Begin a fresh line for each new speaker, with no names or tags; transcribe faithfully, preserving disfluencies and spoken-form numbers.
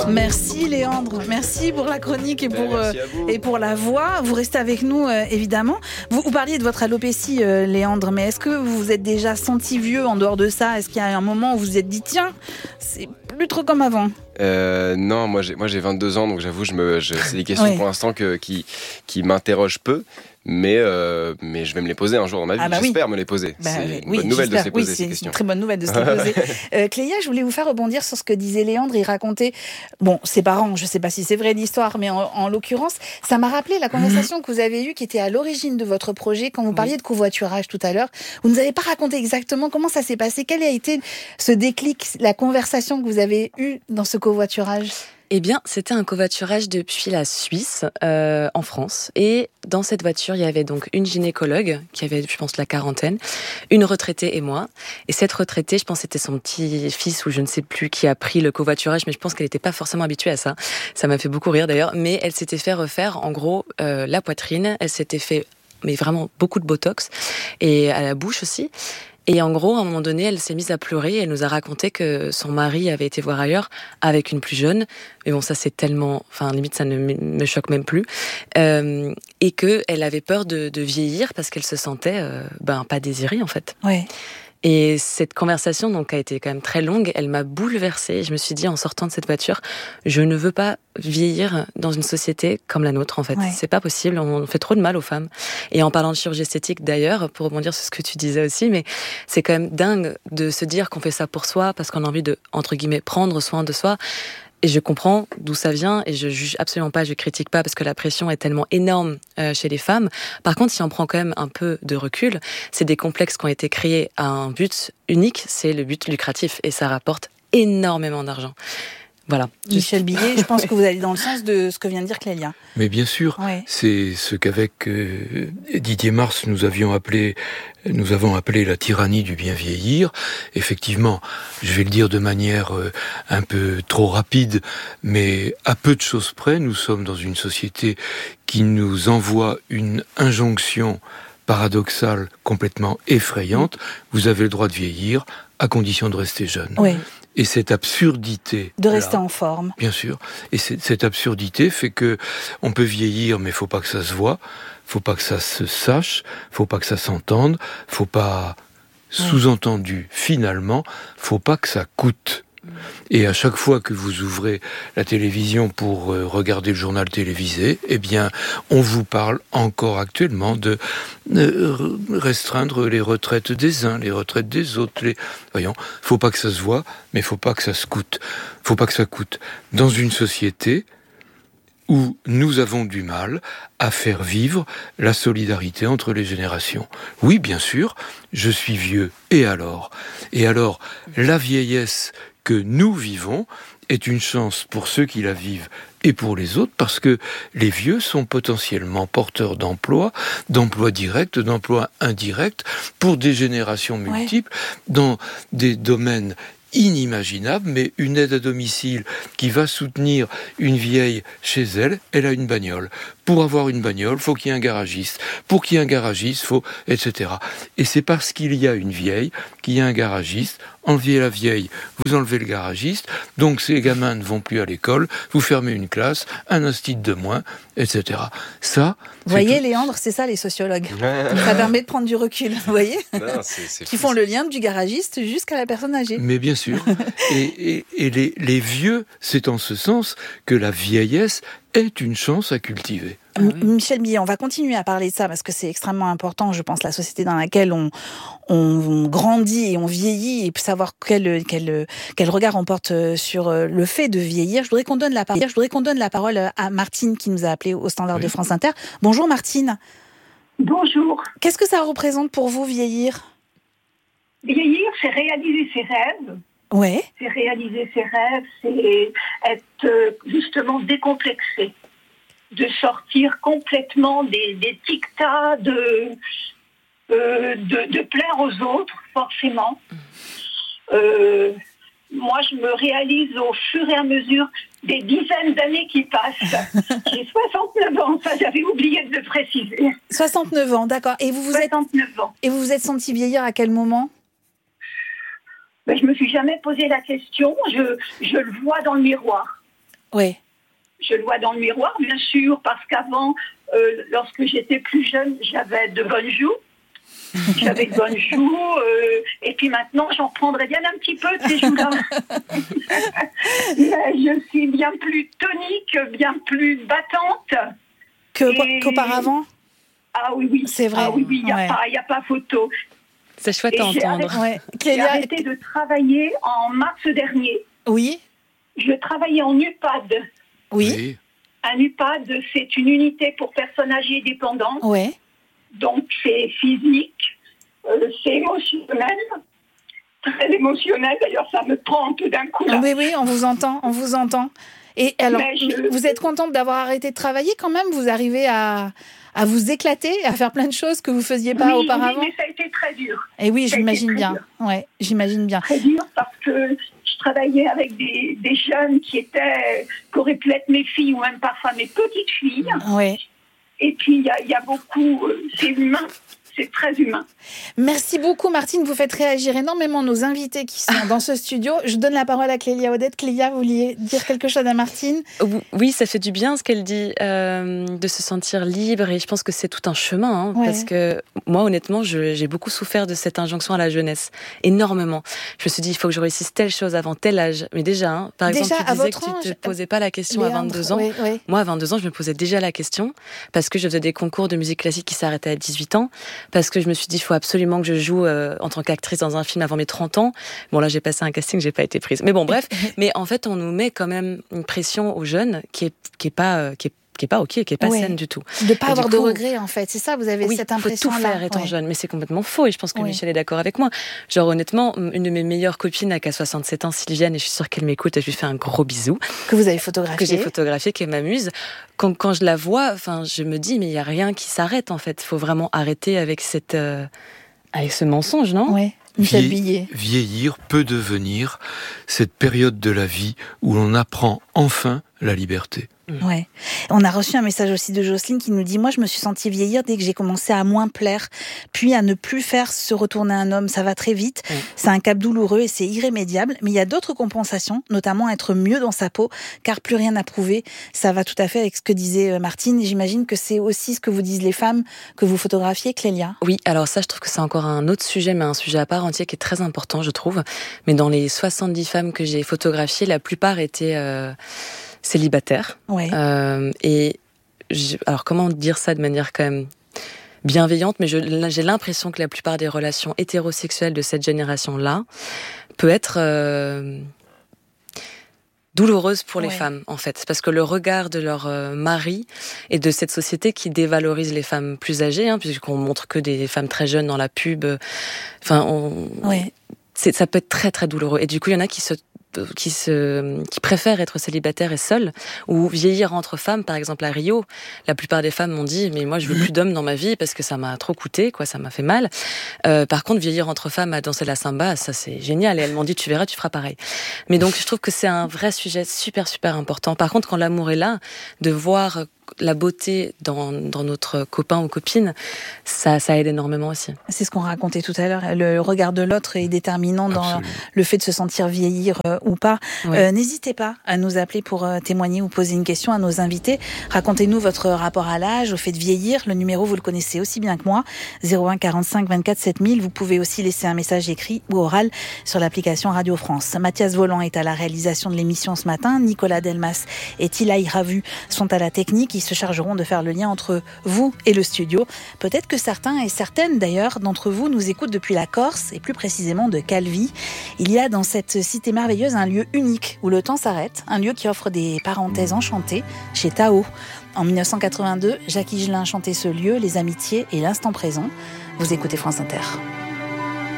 Merci Léandre, merci pour la chronique et pour,
euh,
et pour la voix. Vous restez avec nous euh, évidemment. Vous, vous parliez de votre alopécie euh, Léandre, mais est-ce que vous vous êtes déjà senti vieux en dehors de ça? Est-ce qu'il y a un moment où vous vous êtes dit tiens, c'est plus trop comme avant?
Euh, non, moi j'ai, moi j'ai vingt-deux ans, donc j'avoue, je me, je, c'est des questions
Oui.
pour l'instant que, qui, qui m'interrogent peu, mais, euh, mais je vais me les poser un jour dans ma vie.
Ah bah
j'espère
oui.
me les poser.
Bah,
c'est une
oui,
bonne nouvelle de se les poser,
oui,
ces
c'est
questions.
une très bonne nouvelle de se les poser. euh, Clélia, je voulais vous faire rebondir sur ce que disait Léandre. Il racontait, bon, ses parents, je ne sais pas si c'est vrai l'histoire, mais en, en l'occurrence, ça m'a rappelé la conversation que vous avez eue qui était à l'origine de votre projet quand vous parliez oui. de covoiturage tout à l'heure. Vous ne nous avez pas raconté exactement comment ça s'est passé. Quel a été ce déclic, la conversation que vous avez eue dans ce covoiturage?
Eh bien, c'était un covoiturage depuis la Suisse, euh, en France. Et dans cette voiture, il y avait donc une gynécologue qui avait, je pense, la quarantaine, une retraitée et moi. Et cette retraitée, je pense, c'était son petit-fils ou je ne sais plus qui a pris le covoiturage, mais je pense qu'elle n'était pas forcément habituée à ça. Ça m'a fait beaucoup rire d'ailleurs. Mais elle s'était fait refaire, en gros, euh, la poitrine. Elle s'était fait, mais vraiment beaucoup de botox. Et à la bouche aussi. Et en gros, à un moment donné, elle s'est mise à pleurer. Elle nous a raconté que son mari avait été voir ailleurs avec une plus jeune. Mais bon, ça c'est tellement, enfin limite ça ne me choque même plus. Euh, et que elle avait peur de, de vieillir parce qu'elle se sentait, euh, ben pas désirée en fait.
Ouais.
Et cette conversation donc a été quand même très longue. Elle m'a bouleversée. Je me suis dit en sortant de cette voiture, je ne veux pas vieillir dans une société comme la nôtre en fait. Ouais. C'est pas possible. On fait trop de mal aux femmes. Et en parlant de chirurgie esthétique d'ailleurs, pour rebondir sur ce que tu disais aussi, mais c'est quand même dingue de se dire qu'on fait ça pour soi parce qu'on a envie de entre guillemets prendre soin de soi. Et je comprends d'où ça vient et je juge absolument pas, je critique pas parce que la pression est tellement énorme euh, chez les femmes. Par contre, si on prend quand même un peu de recul, c'est des complexes qui ont été créés à un but unique, c'est le but lucratif et ça rapporte énormément d'argent. Voilà.
Michel Billet, je pense que vous allez dans le sens de ce que vient de dire Clélia.
Mais bien sûr, ouais. C'est ce qu'avec euh, Didier Mars nous avions appelé, nous avons appelé la tyrannie du bien vieillir. Effectivement, je vais le dire de manière euh, un peu trop rapide, mais à peu de choses près, nous sommes dans une société qui nous envoie une injonction paradoxale, complètement effrayante. Vous avez le droit de vieillir à condition de rester jeune.
Oui.
Et cette absurdité...
De rester
là,
en forme.
Bien sûr. Et cette absurdité fait que on peut vieillir, mais faut pas que ça se voit, faut pas que ça se sache, faut pas que ça s'entende, faut pas... Sous-entendu, finalement, faut pas que ça coûte. Et à chaque fois que vous ouvrez la télévision pour euh, regarder le journal télévisé, eh bien, on vous parle encore actuellement de euh, restreindre les retraites des uns, les retraites des autres. Les... Voyons, faut pas que ça se voit, mais faut pas que ça se coûte. Faut pas que ça coûte. Dans une société où nous avons du mal à faire vivre la solidarité entre les générations. Oui, bien sûr, je suis vieux, et alors ? Et alors, la vieillesse que nous vivons est une chance pour ceux qui la vivent et pour les autres, parce que les vieux sont potentiellement porteurs d'emplois, d'emplois directs, d'emplois indirects, pour des générations multiples, ouais. Dans des domaines inimaginable, mais une aide à domicile qui va soutenir une vieille chez elle, elle a une bagnole. Pour avoir une bagnole, faut qu'il y ait un garagiste. Pour qu'il y ait un garagiste, faut, et cetera. Et c'est parce qu'il y a une vieille qu'il y a un garagiste. Enlevez la vieille, vous enlevez le garagiste, donc ces gamins ne vont plus à l'école, vous fermez une classe, un institut de moins, et cetera. Ça,
vous voyez, tout... Léandre, c'est ça les sociologues. Ça permet de prendre du recul, vous voyez, non, c'est, c'est qui fou, font c'est... le lien du garagiste jusqu'à la personne âgée.
Mais bien sûr. et et, et les, les vieux, c'est en ce sens que la vieillesse est une chance à cultiver.
Ah oui. Michel Billet, on va continuer à parler de ça parce que c'est extrêmement important, je pense, la société dans laquelle on, on grandit et on vieillit et savoir quel, quel, quel regard on porte sur le fait de vieillir. Je voudrais qu'on donne la parole, je voudrais qu'on donne la parole à Martine qui nous a appelé au standard oui. de France Inter. Bonjour Martine.
Bonjour.
Qu'est-ce que ça représente pour vous, vieillir ?
Vieillir, c'est réaliser ses rêves.
Ouais.
C'est réaliser ses rêves, c'est être justement décomplexé, de sortir complètement des, des dictats, de, euh, de, de plaire aux autres, forcément. Euh, moi, je me réalise au fur et à mesure des dizaines d'années qui passent. J'ai soixante-neuf ans, ça j'avais oublié de le préciser.
soixante-neuf ans, d'accord. Et vous vous
soixante-neuf
êtes,
ans.
Et vous vous êtes senti vieillir à quel moment ?
Ben, je me suis jamais posé la question, je, je le vois dans le miroir.
Oui.
Je le vois dans le miroir, bien sûr, parce qu'avant, euh, lorsque j'étais plus jeune, j'avais de bonnes joues. J'avais de bonnes joues. Euh, et puis maintenant, j'en prendrais bien un petit peu de ces joues-là. Mais je suis bien plus tonique, bien plus battante.
Que,
Et...
Qu'auparavant ?
Ah oui, oui.
C'est vrai.
Ah oui, oui, il n'y a,
ouais.
a pas photo.
C'est chouette
Et
à entendre.
J'ai arrêté,
Ouais.
j'ai
Clélia...
arrêté de travailler en mars dernier.
Oui.
Je travaillais en U P A D.
Oui.
Oui.
Un U P A D, c'est une unité pour personnes âgées et dépendantes.
Oui.
Donc, c'est physique, euh, c'est émotionnel. Très émotionnel, d'ailleurs, ça me prend un peu d'un coup. Là.
Oui, oui, on vous entend, on vous entend. Et alors,
je...
vous êtes contente d'avoir arrêté de travailler quand même ? Vous arrivez à, à vous éclater, à faire plein de choses que vous ne faisiez pas
oui,
auparavant ?
Oui, mais ça a été très dur.
Et oui,
ça
j'imagine bien.
Dur.
Ouais, j'imagine bien.
Très dur parce que je travaillais avec des, des jeunes qui étaient, qui auraient pu être mes filles ou même parfois mes petites filles.
Ouais.
Et puis, il y a, y a beaucoup... Euh, c'est humain. C'est très humain.
Merci beaucoup, Martine. Vous faites réagir énormément nos invités qui sont dans ce studio. Je donne la parole à Clélia Odette. Clélia, vous vouliez dire quelque chose à Martine ?
Oui, ça fait du bien ce qu'elle dit, euh, de se sentir libre. Et je pense que c'est tout un chemin. Hein,
ouais.
Parce que moi, honnêtement, je, j'ai beaucoup souffert de cette injonction à la jeunesse. Énormément. Je me suis dit, il faut que je réussisse telle chose avant tel âge. Mais déjà, hein, par
déjà,
exemple, tu disais que
âge,
tu ne te posais pas la question
Léandre,
à vingt-deux ans.
Oui, oui.
Moi, à vingt-deux ans, je me posais déjà la question. Parce que je faisais des concours de musique classique qui s'arrêtaient à dix-huit ans. Parce que je me suis dit, il faut absolument que je joue euh, en tant qu'actrice dans un film avant mes trente ans. Bon, là, j'ai passé un casting, j'ai pas été prise. Mais bon, bref. Mais en fait, on nous met quand même une pression aux jeunes qui est, qui est pas, euh, qui est qui est pas ok, qui est pas
ouais.
saine du tout.
De pas
et
avoir
coup,
de regrets, en fait. C'est ça, vous avez
oui,
cette impression-là.
Oui, il faut tout faire étant
ouais.
jeune, mais c'est complètement faux. Et je pense que
oui.
Michel est d'accord avec moi. Genre, honnêtement, une de mes meilleures copines a qu'à soixante-sept ans, Sylviane, et je suis sûre qu'elle m'écoute, et je lui fais un gros bisou.
Que vous avez photographié.
Que j'ai photographié, qui m'amuse. Quand, quand je la vois, enfin, je me dis, mais il y a rien qui s'arrête, en fait. Il faut vraiment arrêter avec cette, euh, avec ce mensonge, non?
Oui. Michel Billet.
Vieillir peut devenir cette période de la vie où l'on apprend enfin la liberté.
Ouais. On a reçu un message aussi de Jocelyne qui nous dit « Moi, je me suis sentie vieillir dès que j'ai commencé à moins plaire, puis à ne plus faire se retourner un homme. Ça va très vite. Mmh. C'est un cap douloureux et c'est irrémédiable. Mais il y a d'autres compensations, notamment être mieux dans sa peau, car plus rien à prouver. Ça va tout à fait avec ce que disait Martine. Et j'imagine que c'est aussi ce que vous disent les femmes que vous photographiez, Clélia.
Oui, alors ça, je trouve que c'est encore un autre sujet, mais un sujet à part entier qui est très important, je trouve. Mais dans les soixante-dix femmes que j'ai photographiées, la plupart étaient... Euh... célibataire.
Ouais.
Euh, et je, alors comment dire ça de manière quand même bienveillante, mais je, j'ai l'impression que la plupart des relations hétérosexuelles de cette génération-là peut être euh, douloureuse pour les ouais. femmes, en fait. Parce que le regard de leur euh, mari et de cette société qui dévalorise les femmes plus âgées, hein, puisqu'on montre que des femmes très jeunes dans la pub, enfin, on,
ouais.
c'est, ça peut être très très douloureux. Et du coup, il y en a qui se qui se, qui préfèrent être célibataires et seuls, ou vieillir entre femmes, par exemple à Rio. La plupart des femmes m'ont dit, mais moi je veux plus d'hommes dans ma vie parce que ça m'a trop coûté, quoi, ça m'a fait mal. Euh, par contre, vieillir entre femmes à danser la samba, ça c'est génial. Et elles m'ont dit, tu verras, tu feras pareil. Mais donc je trouve que c'est un vrai sujet super super important. Par contre, quand l'amour est là, de voir la beauté dans, dans notre copain ou copine, ça, ça aide énormément aussi.
C'est ce qu'on racontait tout à l'heure. Le regard de l'autre est déterminant dans Absolument. Le fait de se sentir vieillir euh, ou pas. Oui. Euh, n'hésitez pas à nous appeler pour euh, témoigner ou poser une question à nos invités. Racontez-nous votre rapport à l'âge, au fait de vieillir. Le numéro, vous le connaissez aussi bien que moi. zéro un quarante-cinq vingt-quatre sept mille. Vous pouvez aussi laisser un message écrit ou oral sur l'application Radio France. Mathias Volant est à la réalisation de l'émission ce matin. Nicolas Delmas et Tilaï Ravu sont à la technique. Ils se chargeront de faire le lien entre vous et le studio. Peut-être que certains et certaines d'ailleurs d'entre vous nous écoutent depuis la Corse et plus précisément de Calvi. Il y a dans cette cité merveilleuse un lieu unique où le temps s'arrête, un lieu qui offre des parenthèses enchantées chez Tao. En dix-neuf cent quatre-vingt-deux, Jacques Higelin chantait ce lieu, les amitiés et l'instant présent. Vous écoutez France Inter.